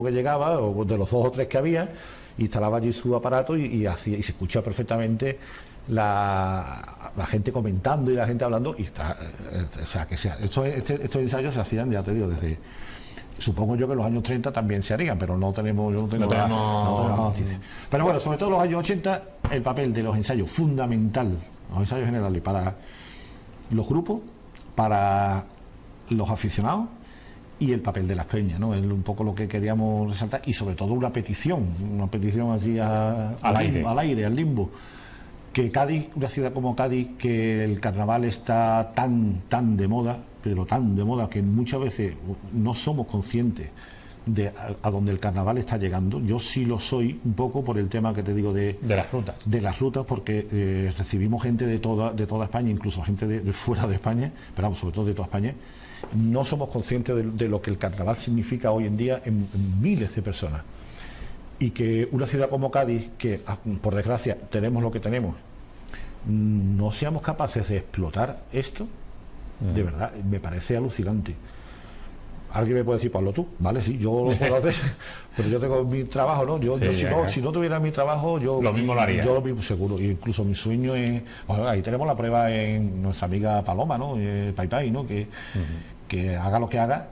que llegaba, o de los 2 o 3 que había, instalaba allí su aparato y se escucha perfectamente la gente comentando y la gente hablando, y está, o sea, que sea, estos ensayos se hacían, ya te digo, desde, supongo yo que en los años 30 también se harían, pero no tenemos noticias. Pero bueno, sobre todo en los años 80, el papel de los ensayos fundamental, los ensayos generales para los grupos, para los aficionados, y el papel de las peñas, ¿no? Es un poco lo que queríamos resaltar, y sobre todo una petición así al aire, al limbo, que Cádiz, una ciudad como Cádiz, que el carnaval está tan de moda, pero tan de moda, que muchas veces no somos conscientes de a donde el carnaval está llegando. Yo sí lo soy un poco por el tema que te digo de las rutas, porque recibimos gente de toda España, incluso gente de fuera de España, pero vamos, sobre todo de toda España. No somos conscientes de lo que el carnaval significa hoy en día en miles de personas, y que una ciudad como Cádiz, que por desgracia tenemos lo que tenemos, no seamos capaces de explotar esto, de verdad, me parece alucinante. Alguien me puede decir, Pablo, tú, vale, sí, yo lo puedo hacer, pero yo tengo mi trabajo, ¿no? Yo si no tuviera mi trabajo, yo lo mismo lo haría. Yo lo mismo, seguro. Y incluso mi sueño es, bueno, ahí tenemos la prueba en nuestra amiga Paloma, ¿no? Pai, ¿no? Que haga lo que haga.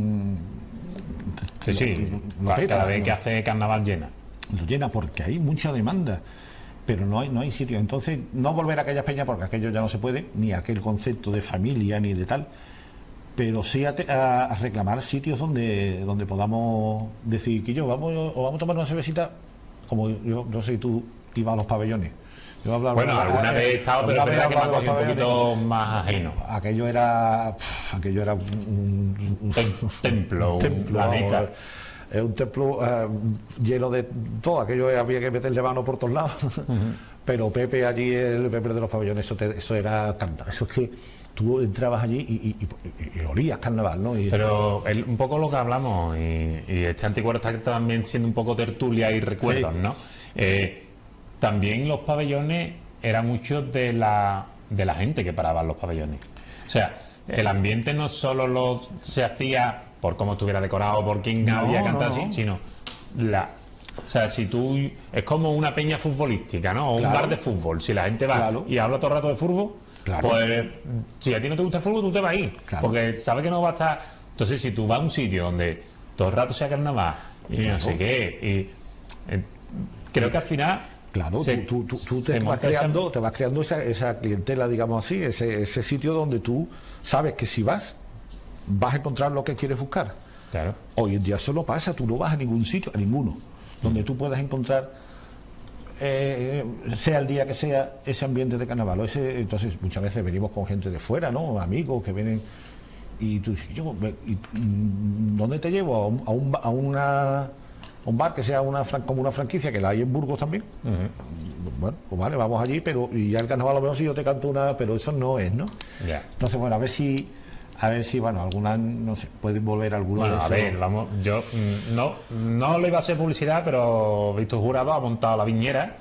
Cada vez que hace carnaval llena. Lo llena porque hay mucha demanda, pero no hay sitio. Entonces, no volver a aquellas peñas, porque aquello ya no se puede, ni aquel concepto de familia ni de tal, pero sí a reclamar sitios donde podamos decir que vamos a tomar una cervecita, como yo no sé, tú ibas a los pabellones. Bueno, alguna vez he estado, pero es verdad que me ha cogido un poquito más ajeno. Aquello era un templo, una meca. Es un templo lleno de todo, aquello había que meterle mano por todos lados. Pero Pepe allí, el Pepe de los pabellones, eso era carnaval. Eso es que tú entrabas allí y olías carnaval, ¿no? Pero un poco lo que hablamos, y este anticuario está también siendo un poco tertulia y recuerdos, ¿no? También los pabellones eran muchos de la gente que paraba en los pabellones. O sea, el ambiente no solo se hacía por cómo estuviera decorado, por quién había cantado así, sino o sea, si tú, es como una peña futbolística, ¿no? O un bar de fútbol. Si la gente va y habla todo el rato de fútbol, pues si a ti no te gusta el fútbol, tú te vas a ir, porque sabes que no va a estar. Entonces, si tú vas a un sitio donde todo el rato sea carnaval y no sé qué, creo que al final tú te vas creando esa clientela, digamos así, ese sitio donde tú sabes que si vas a encontrar lo que quieres buscar. Claro. Hoy en día eso no pasa, tú no vas a ningún sitio, a ninguno, donde tú puedas encontrar, sea el día que sea, ese ambiente de carnaval. Entonces muchas veces venimos con gente de fuera, ¿no? Amigos que vienen, y tú dices, ¿dónde te llevo? ¿A un bar que sea como una franquicia, que la hay en Burgos también? Bueno, pues vale, vamos allí, y ya el carnaval a lo mejor si yo te canto pero eso no es, ¿no? Entonces, bueno, a ver si bueno, alguna, no sé, pueden volver algunos. Bueno, a ver, vamos, yo no le iba a hacer publicidad, pero Víctor Jurado ha montado la viñera.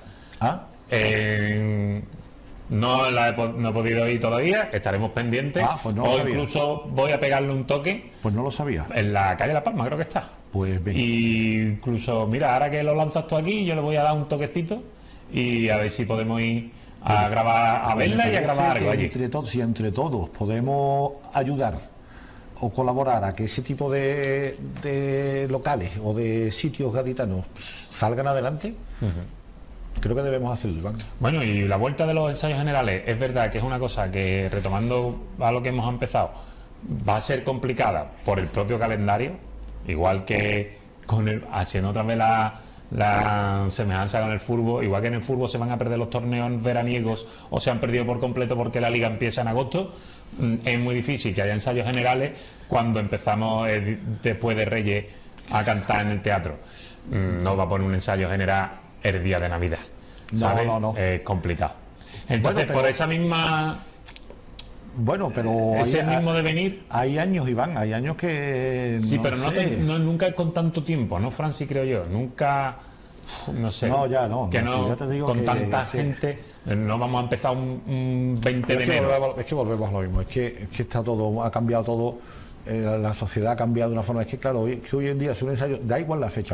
No he podido ir todavía, estaremos pendientes. Pues no o sabía. Incluso voy a pegarle un toque. Pues no lo sabía. En la calle La Palma, creo que está. Pues bien. Y incluso, mira, ahora que lo lanzas tú aquí, yo le voy a dar un toquecito y a ver si podemos ir a grabar, a verla y a grabar algo allí. Si entre todos podemos ayudar o colaborar a que ese tipo de locales o de sitios gaditanos salgan adelante, creo que debemos hacerlo, Iván. Bueno, y la vuelta de los ensayos generales, es verdad que es una cosa que, retomando a lo que hemos empezado, va a ser complicada por el propio calendario, igual que haciendo otra vez la semejanza con el fútbol, igual que en el fútbol se van a perder los torneos veraniegos o se han perdido por completo porque la liga empieza en agosto. Es muy difícil que haya ensayos generales cuando empezamos después de Reyes a cantar en el teatro. No va a poner un ensayo general el día de Navidad, ¿sabes? No. Es complicado. Entonces, por esa misma... Bueno, pero ese mismo devenir. Hay años, Iván, hay años que... Sí, pero nunca con tanto tiempo, ¿no, Francis? Creo yo. Nunca... No sé. Que no, ya te digo con tanta gente... No vamos a empezar un 20 de enero. Es que volvemos a lo mismo. Es que está todo... Ha cambiado todo la sociedad ha cambiado de una forma. Es que, claro, que hoy en día es un ensayo, da igual la fecha.